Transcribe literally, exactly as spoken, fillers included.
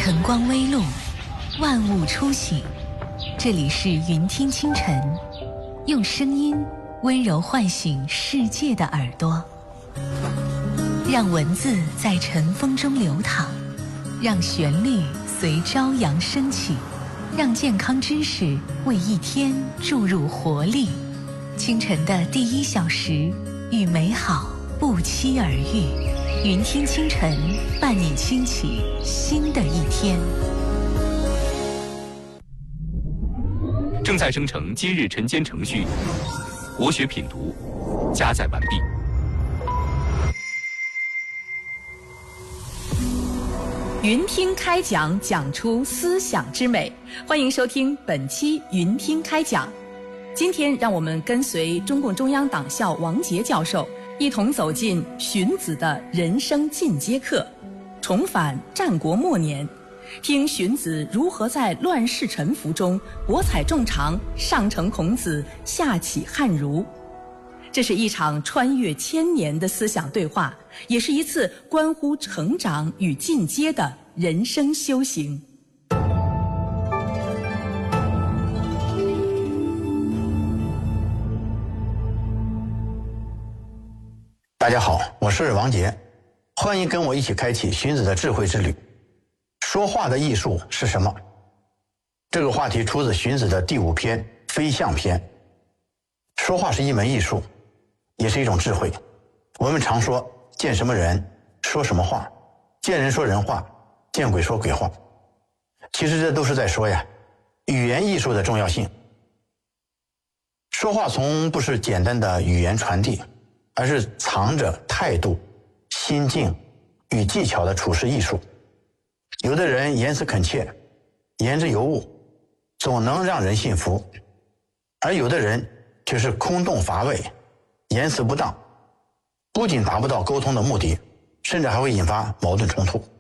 晨光微露，万物初醒。这里是云听清晨，用声音温柔唤醒世界的耳朵，让文字在晨风中流淌，让旋律随朝阳升起，让健康知识为一天注入活力。清晨的第一小时，与美好不期而遇。云听清晨，伴你轻启新的一天。 正在生成今日晨间程序，国学品读加载完毕。 云听开讲，讲出思想之美。欢迎收听本期云听开讲。今天让我们跟随中共中央党校王杰教授，一同走进荀子的人生进阶课，重返战国末年，听荀子如何在乱世沉浮中博采众长，上承孔子，下启汉儒。这是一场穿越千年的思想对话，也是一次关乎成长与进阶的人生修行。 大家好，我是王杰，欢迎跟我一起开启荀子的智慧之旅。说话的艺术是什么？这个话题出自荀子的第五篇《非象篇》。说话是一门艺术，也是一种智慧。我们常说见什么人说什么话，见人说人话，见鬼说鬼话。其实这都是在说呀，语言艺术的重要性。说话从不是简单的语言传递，而是藏着态度、心境与技巧的处事艺术。有的人言辞恳切，言之有物，总能让人信服；而有的人却是空洞乏味，言辞不当，不仅达不到沟通的目的，甚至还会引发矛盾冲突。